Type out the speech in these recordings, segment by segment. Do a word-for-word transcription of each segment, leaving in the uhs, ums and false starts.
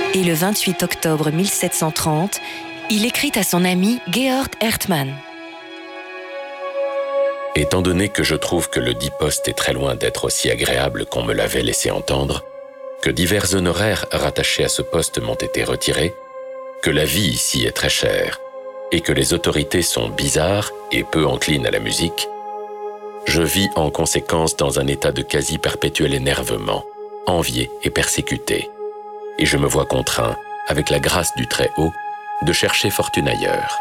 Et le vingt-huit octobre mille sept cent trente, il écrit à son ami Georg Hertmann. Étant donné que je trouve que le dit poste est très loin d'être aussi agréable qu'on me l'avait laissé entendre, que divers honoraires rattachés à ce poste m'ont été retirés, que la vie ici est très chère et que les autorités sont bizarres et peu enclines à la musique, je vis en conséquence dans un état de quasi-perpétuel énervement, envié et persécuté, et je me vois contraint, avec la grâce du Très-Haut, de chercher fortune ailleurs.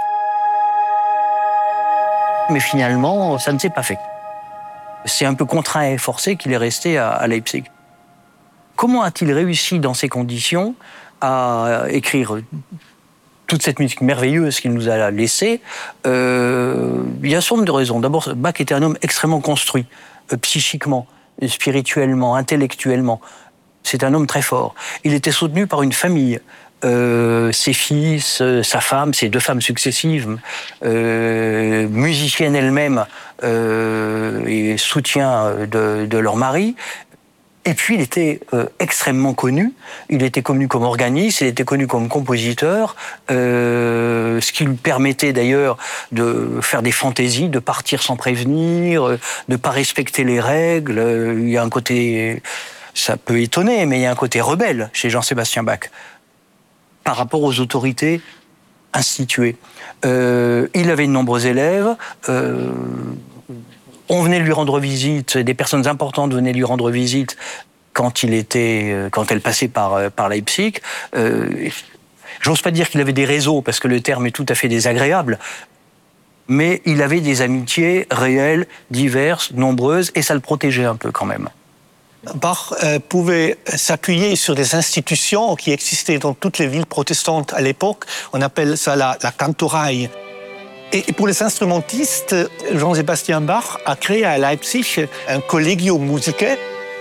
Mais finalement, ça ne s'est pas fait. C'est un peu contraint et forcé qu'il est resté à, à Leipzig. Comment a-t-il réussi dans ces conditions à écrire toute cette musique merveilleuse qu'il nous a laissée? euh, Il y a un certain nombre de raisons. D'abord, Bach était un homme extrêmement construit, euh, psychiquement, spirituellement, intellectuellement. C'est un homme très fort. Il était soutenu par une famille. Euh, ses fils, euh, sa femme, ses deux femmes successives, euh, musiciennes elles-mêmes euh, et soutien de, de leur mari. Et puis il était euh, extrêmement connu. Il était connu comme organiste, il était connu comme compositeur, euh, ce qui lui permettait d'ailleurs de faire des fantaisies, de partir sans prévenir, de ne pas respecter les règles. Il y a un côté, ça peut étonner, mais il y a un côté rebelle chez Jean-Sébastien Bach par rapport aux autorités instituées. Euh, il avait de nombreux élèves. Euh, on venait lui rendre visite, des personnes importantes venaient lui rendre visite quand il était, quand elle passait par, par Leipzig. Euh, j'ose pas dire qu'il avait des réseaux, parce que le terme est tout à fait désagréable, mais il avait des amitiés réelles, diverses, nombreuses, et ça le protégeait un peu quand même. Bach euh, pouvait s'appuyer sur des institutions qui existaient dans toutes les villes protestantes à l'époque. On appelle ça la, la Kantorei. Et pour les instrumentistes, Jean-Sébastien Bach a créé à Leipzig un Collegio Musicae.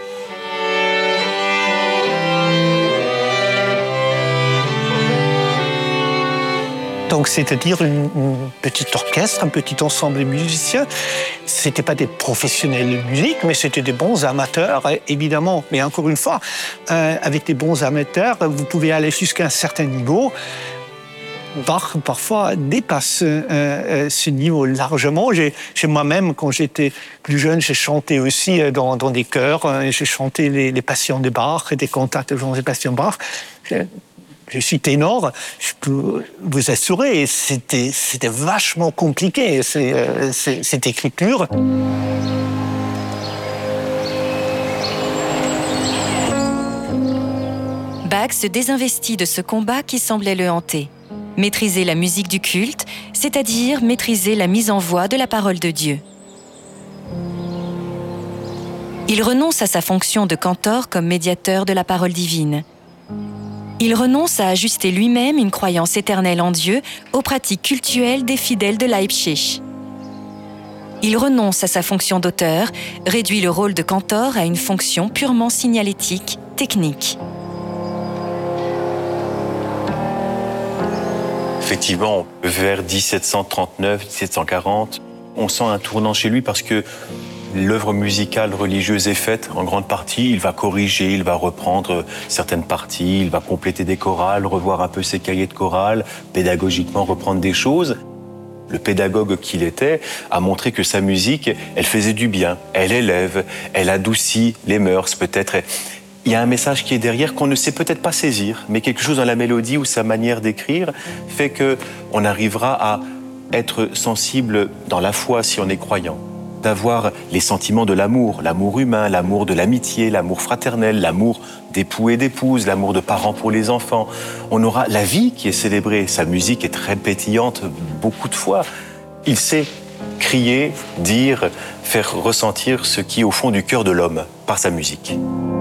Donc, c'est-à-dire une, une petite orchestre, un petit ensemble de musiciens. C'était pas des professionnels de musique, mais c'était des bons amateurs, évidemment. Mais encore une fois, euh, avec des bons amateurs, vous pouvez aller jusqu'à un certain niveau. Bach, parfois, dépasse euh, euh, ce niveau largement. J'ai, chez moi-même, quand j'étais plus jeune, j'ai chanté aussi dans, dans des chœurs. J'ai chanté les, les passions de Bach, des cantates de Jean-Sébastien Bach. J'ai, Je suis ténor, je peux vous assurer, c'était, c'était vachement compliqué, c'est, euh, c'est, cette écriture. Bach se désinvestit de ce combat qui semblait le hanter. Maîtriser la musique du culte, c'est-à-dire maîtriser la mise en voix de la parole de Dieu. Il renonce à sa fonction de cantor comme médiateur de la parole divine. Il renonce à ajuster lui-même une croyance éternelle en Dieu aux pratiques cultuelles des fidèles de Leipzig. Il renonce à sa fonction d'auteur, réduit le rôle de cantor à une fonction purement signalétique, technique. Effectivement, vers dix-sept cent trente-neuf, dix-sept cent quarante, on sent un tournant chez lui parce que l'œuvre musicale religieuse est faite en grande partie. Il va corriger, il va reprendre certaines parties, il va compléter des chorales, revoir un peu ses cahiers de chorale, pédagogiquement reprendre des choses. Le pédagogue qu'il était a montré que sa musique, elle faisait du bien, elle élève, elle adoucit les mœurs peut-être. Il y a un message qui est derrière qu'on ne sait peut-être pas saisir, mais quelque chose dans la mélodie ou sa manière d'écrire fait qu'on arrivera à être sensible dans la foi si on est croyant. D'avoir les sentiments de l'amour, l'amour humain, l'amour de l'amitié, l'amour fraternel, l'amour d'époux et d'épouses, l'amour de parents pour les enfants. On aura la vie qui est célébrée. Sa musique est très pétillante beaucoup de fois. Il sait crier, dire, faire ressentir ce qui est au fond du cœur de l'homme par sa musique.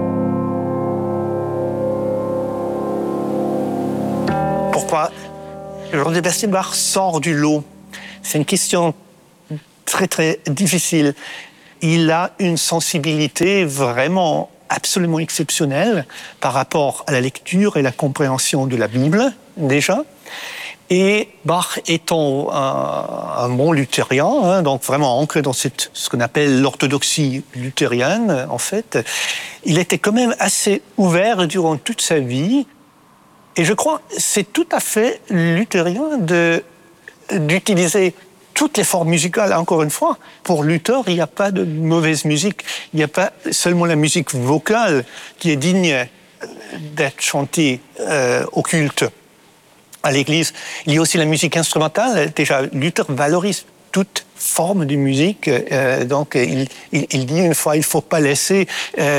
Pourquoi Jean-Sébastien Bach sort du lot? C'est une question très très difficile. Il a une sensibilité vraiment absolument exceptionnelle par rapport à la lecture et la compréhension de la Bible, déjà. Et Bach étant un, un bon luthérien, hein, donc vraiment ancré dans cette, ce qu'on appelle l'orthodoxie luthérienne, en fait, il était quand même assez ouvert durant toute sa vie. Et je crois que c'est tout à fait luthérien de, d'utiliser toutes les formes musicales, encore une fois. Pour Luther, il n'y a pas de mauvaise musique. Il n'y a pas seulement la musique vocale qui est digne d'être chantée euh, au culte à l'Église. Il y a aussi la musique instrumentale. Déjà, Luther valorise toute forme de musique. Euh, donc, il, il, il dit une fois, il ne faut pas laisser... Euh,